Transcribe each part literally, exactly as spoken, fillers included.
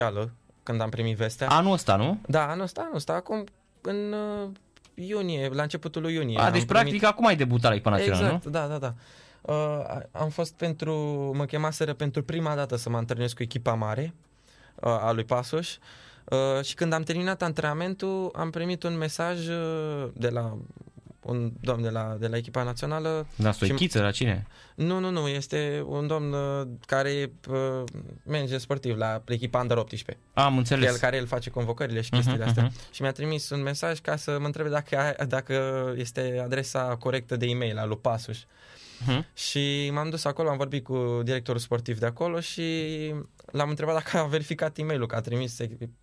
când am primit vestea. Anul ăsta, nu? Da, anul ăsta, anul ăsta, acum în uh, iunie, la începutul lui iunie. A, deci practic primit... acum ai debutat la echipa națională, exact, nu? da, da, da. Uh, am fost pentru, mă chemaseră pentru prima dată să mă antrenez cu echipa mare uh, a lui Pasoș uh, și când am terminat antrenamentul am primit un mesaj uh, de la un domn de la, de la echipa națională. Da, Stoichiță, la cine? Nu, nu, nu, este un domn uh, care e uh, manager sportiv la echipa Under optsprezece. Am înțeles. El care el face convocările și chestiile uh-huh, astea. Uh-huh. Și mi-a trimis un mesaj ca să mă întrebe dacă, dacă este adresa corectă de e-mail a lui Pasoș. Uh-huh. Și m-am dus acolo, am vorbit cu directorul sportiv de acolo și l-am întrebat dacă a verificat e-mailul, că a trimis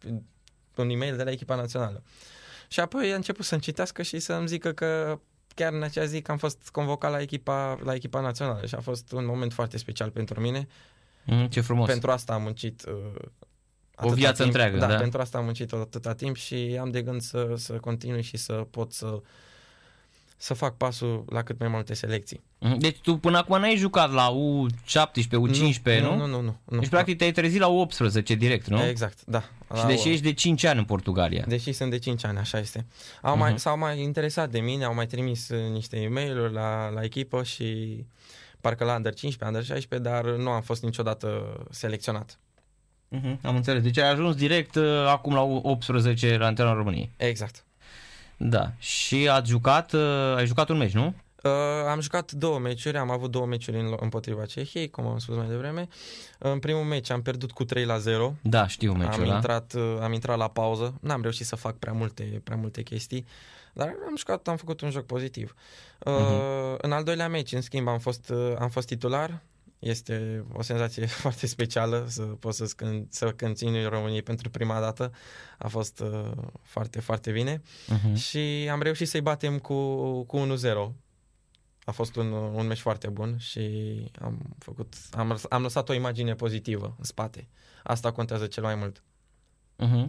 un e-mail de la echipa națională. Și apoi a început să-mi citească și să-mi zică că chiar în acea zi că am fost convocat la echipa, la echipa națională și a fost un moment foarte special pentru mine. Mm, ce frumos. Pentru asta am muncit uh, o viață timp. întreagă. Da, da, pentru asta am muncit atâta timp și am de gând să, să continui și să pot să să fac pasul la cât mai multe selecții. Deci tu până acum n-ai jucat la U șaptesprezece, U cincisprezece, nu? Nu, nu, nu. nu deci practic te-ai trezit la U optsprezece direct, nu? Exact, da. Și deși ești de cinci ani în Portugalia. Deși sunt de cinci ani, așa este. Au uh-huh. mai, s-au mai interesat de mine, au mai trimis niște e-mail-uri la, la echipă și parcă la Under cincisprezece, Under șaisprezece, dar nu am fost niciodată selecționat. Uh-huh. Am înțeles. Deci ai ajuns direct uh, acum la U optsprezece la antrenul României. Exact. Da. Și ați jucat, uh, ai jucat un meci, nu? Uh, am jucat două meciuri, am avut două meciuri în, împotriva Cehiei, cum am spus mai devreme. În primul meci am pierdut cu trei la zero. Da, știu meciul ăla. Am intrat, uh, am intrat la pauză, n-am reușit să fac prea multe, prea multe chestii, dar am jucat, am făcut un joc pozitiv. Uh, uh-huh. În al doilea meci, în schimb, am fost, uh, am fost titular. Este o senzație foarte specială să poți să cânt, să cânti în România pentru prima dată. A fost uh, foarte, foarte bine. Uh-huh. Și am reușit să-i batem cu, cu unu zero. A fost un, un meci foarte bun și am făcut, am, am lăsat o imagine pozitivă în spate. Asta contează cel mai mult. Uh-huh.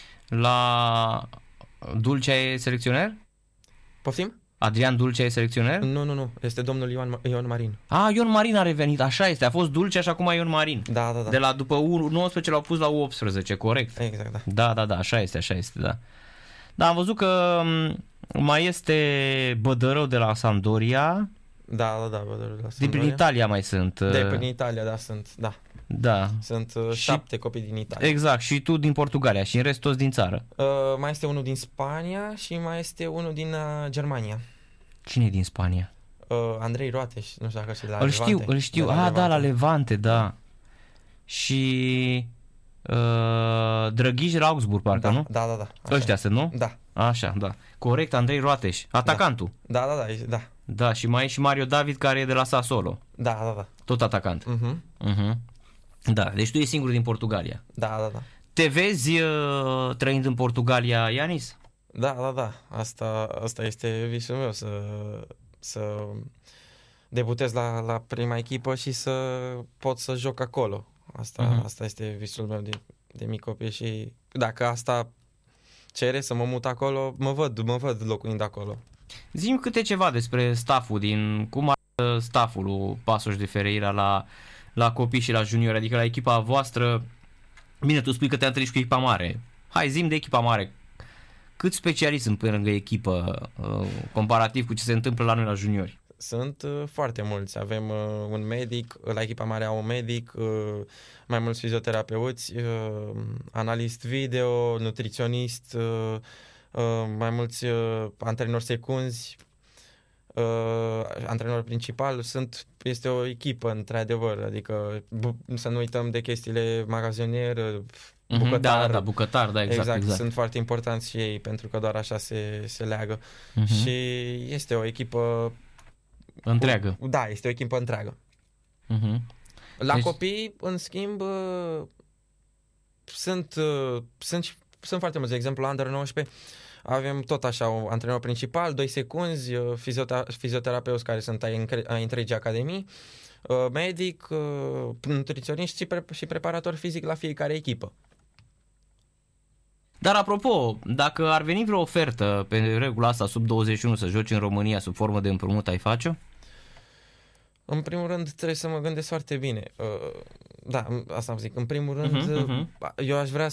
La Dulcea e selecționer? Poftim? Adrian Dulcea e selecționer? Nu, nu, nu. Este domnul Ion, Ion Marin. Ah, Ion Marin a revenit. Așa este. A fost Dulcea și acum Ion Marin. Da, da, da. De la după U nouăsprezece l-au pus la U optsprezece, corect? Exact, da. Da, da, da. Așa este, așa este, da. Da, am văzut că mai este Bădărău de la Sampdoria. Da, da, da, Bădărău de la Sampdoria. Din prin Italia mai sunt. De prin Italia, da, sunt, da. Da. Sunt uh, șapte copii din Italia. Exact, și tu din Portugalia și în rest toți din țară. Uh, mai este unul din Spania și mai este unul din uh, Germania. Cine e din Spania? Uh, Andrei Roateș, nu știu dacă știi, la îl Levante. Știu, îl știu, ah, da, la Levante, da. Și uh, Drăghiș de la Augsburg, parcă, da, nu? Da, da, da. Ăștia sunt, nu? Da. Așa, da. Corect, Andrei Roateș, atacantul. Da, da, da, da. Da, și mai e și Mario David, care e de la Sassuolo. Da, da, da. Tot atacant. Uh-huh. Uh-huh. Da, deci tu ești singur din Portugalia. Da, da, da. Te vezi uh, trăind în Portugalia, Ianis? Da, da, da. Asta, asta este visul meu, să, să debutez la, la prima echipă și să pot să joc acolo. Asta, uh-huh. asta este visul meu de, de mic copil și dacă asta cere să mă mut acolo, mă văd, mă văd locuind acolo. Zi-mi câte ceva despre stafful, din cum arată stafful lui Paços de Ferreira la, la copii și la juniori, adică la echipa voastră. Bine, tu spui că te întâlnești cu echipa mare. Hai, zi-mi de echipa mare. Cât specialiști sunt pe lângă echipă, uh, comparativ cu ce se întâmplă la noi la juniori? Sunt uh, foarte mulți. Avem uh, un medic, la echipa mare au un medic, uh, mai mulți fizioterapeuți, uh, analist video, nutriționist, uh, uh, mai mulți uh, antrenori secunzi, uh, antrenor principal. Sunt, este o echipă, într-adevăr, adică bu- să nu uităm de chestiile magazinier, bucătar. Da, da, bucătar, da, exact, exact, exact. sunt foarte importanți și ei, pentru că doar așa se, se leagă. Uh-huh. Și este o echipă întreagă. Cu, da, este o echipă întreagă. Uh-huh. La deci... copii, în schimb, sunt, sunt, sunt foarte mulți. De exemplu, la Under nouăsprezece avem tot așa un antrenor principal, doi secunzi, fiziotera- fizioterapeuți care sunt ai, ai întregii academii, medic, nutriționist și, pre- și preparator fizic la fiecare echipă. Dar apropo, dacă ar veni vreo ofertă pe regula asta sub douăzeci și unu să joci în România sub formă de împrumut, ai face-o? În primul rând trebuie să mă gândesc foarte bine. da, asta am zic. În primul rând, Mhm, mhm. eu aș vrea